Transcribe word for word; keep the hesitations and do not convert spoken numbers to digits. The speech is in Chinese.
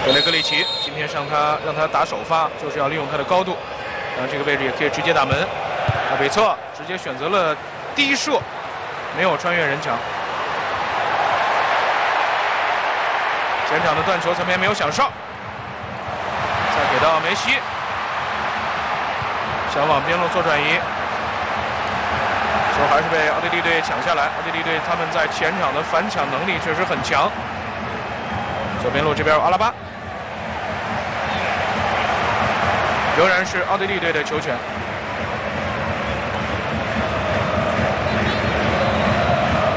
德雷格里奇今天让他让他打首发，就是要利用他的高度，然后这个位置也可以直接打门。啊，北侧直接选择了低射，没有穿越人墙。前场的断球层面没有响哨，再给到梅西，想往边路做转移，球还是被奥地利队抢下来。奥地利队他们在前场的反抢能力确实很强。左边路这边有阿拉巴。仍然是奥地利队的球权。